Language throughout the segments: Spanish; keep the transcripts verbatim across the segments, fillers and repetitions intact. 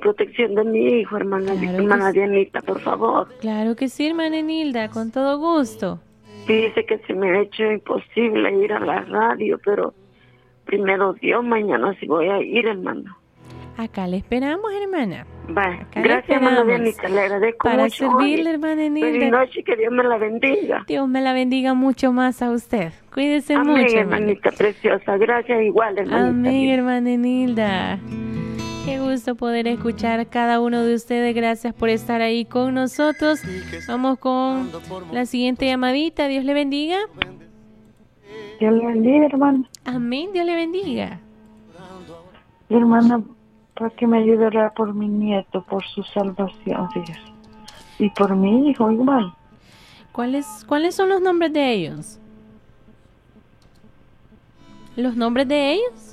protección de mi hijo, hermana, Claro hermana que sí. Dianita, por favor. Claro que sí, hermana Enilda, con todo gusto. Dice que se me ha hecho imposible ir a la radio, pero primero Dios, mañana sí voy a ir, hermano. Acá le esperamos, hermana. Vale, Acá le gracias, hermana esperamos. Dianita, le agradezco Para mucho. servirle, Oye, hermana feliz Enilda. noche, que Dios me la bendiga. Dios me la bendiga mucho más a usted. Cuídese Amén, mucho, hermana. hermanita preciosa. Gracias igual, hermanita. Amén, hermana Enilda. Qué gusto poder escuchar a cada uno de ustedes. Gracias por estar ahí con nosotros. Vamos con la siguiente llamadita. Dios le bendiga. Dios le bendiga, hermana. Amén, Dios le bendiga. Hermana, para que me ayude a orar por mi nieto, por su salvación, fíjese. Y por mi hijo igual. ¿Cuáles, ¿Cuáles son los nombres de ellos? ¿Los nombres de ellos?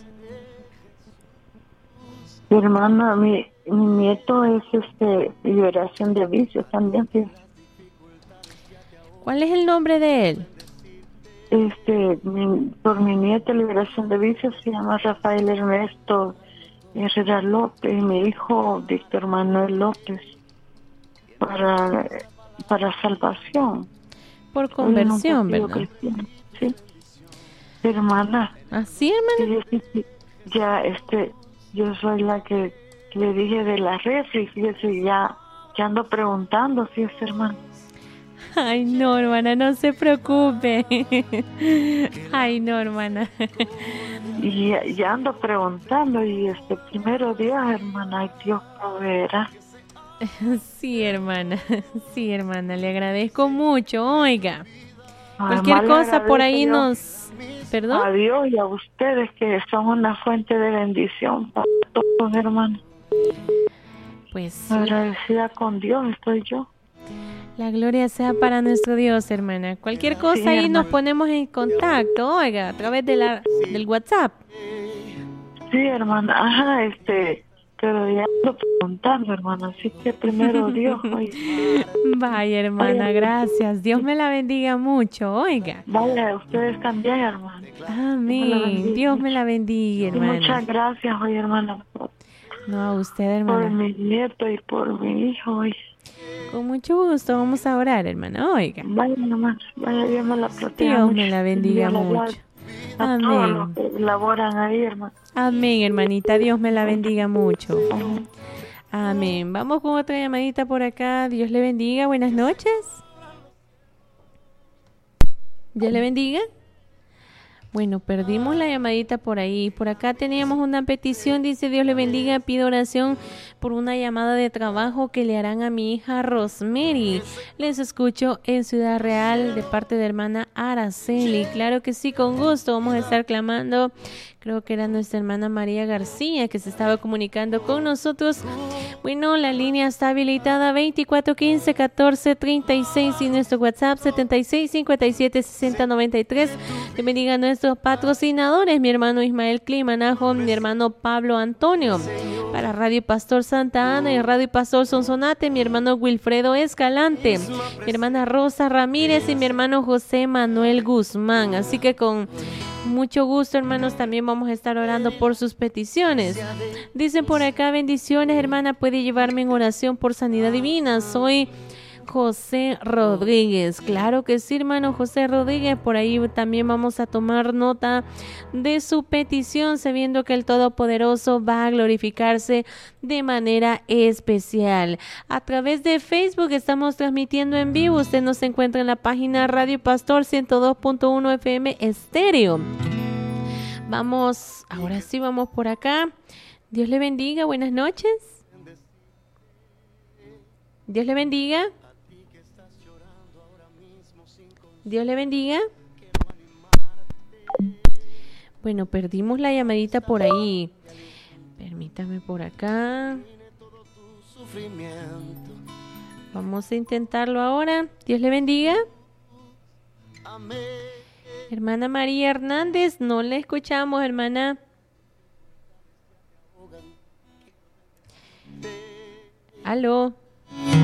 Hermana, mi, mi nieto es este liberación de vicios también, fíjese. ¿Cuál es el nombre de él? Este, mi, por mi nieto liberación de vicios se llama Rafael Ernesto Herrera López, y mi hijo Víctor Manuel López, para, para salvación. Por conversión, Oye, no, ¿verdad? cristiano, sí. Hermana. ¿Así, hermana? Sí, sí, sí. Ya, este, yo soy la que le dije de la refri, fíjese, ya, ya ando preguntando, fíjese, hermano. Ay, no, hermana, no se preocupe. Ay, no, hermana. Y ya, ya ando preguntando, y este, primero Dios, hermana, ay, Dios proveerá. Sí, hermana, sí, hermana, le agradezco mucho, oiga. Ay, Cualquier más le cosa por ahí agradezco yo nos... ¿Perdón? a Dios y a ustedes, que son una fuente de bendición para todos, hermano. Pues agradecida con Dios estoy yo. La gloria sea para nuestro Dios, hermana. Cualquier cosa Sí, ahí hermana. nos ponemos en contacto, oiga, a través de la, del WhatsApp. Sí, hermana, ajá, este, pero ya ando preguntando, hermana, así que primero Dios, oiga. Vaya, hermana, gracias. Dios me la bendiga mucho, oiga. Vaya, ustedes también, hermana. Amén. Dios me la bendiga, hermana. Y muchas gracias, hoy, hermana. No, a usted, hermana. Por mi nieto y por mi hijo, oiga. Con mucho gusto, vamos a orar, hermana, oiga. Vaya, hermana, vaya, Dios me la proteja Dios mucho. me la bendiga Dios la mucho. A Amén. todos los que laboran ahí, hermano. Amén, hermanita. Dios me la bendiga mucho. Amén. Vamos con otra llamadita por acá. Dios le bendiga. Buenas noches. Dios le bendiga. Bueno, perdimos la llamadita por ahí. Por acá teníamos una petición, dice Dios le bendiga, pido oración por una llamada de trabajo que le harán a mi hija Rosemary. Les escucho en Ciudad Real de parte de hermana Araceli. Claro que sí, con gusto. Vamos a estar clamando. Creo que era nuestra hermana María García que se estaba comunicando con nosotros. Bueno, la línea está habilitada veinticuatro quince catorce treinta y seis y nuestro WhatsApp setenta y seis cincuenta y siete sesenta noventa y tres. Que bendiga a nuestros patrocinadores, mi hermano Ismael Climanajo, mi hermano Pablo Antonio, para Radio Pastor Santa Ana y Radio Pastor Sonsonate, mi hermano Wilfredo Escalante, mi hermana Rosa Ramírez y mi hermano José Manuel Guzmán. Así que con mucho gusto, hermanos, también vamos a estar orando por sus peticiones. Dicen por acá, bendiciones, hermana, puede llevarme en oración por sanidad divina. Soy José Rodríguez. Claro que sí, hermano José Rodríguez. Por ahí también vamos a tomar nota de su petición, sabiendo que el Todopoderoso va a glorificarse de manera especial. A través de Facebook estamos transmitiendo en vivo. Usted nos encuentra en la página Radio Pastor ciento dos punto uno F M Estéreo. Vamos, ahora sí vamos por acá. Dios le bendiga, buenas noches. Dios le bendiga. Dios le bendiga. Bueno, perdimos la llamadita por ahí. Permítame por acá. Vamos a intentarlo ahora. Dios le bendiga. Hermana María Hernández, no la escuchamos, hermana. Aló.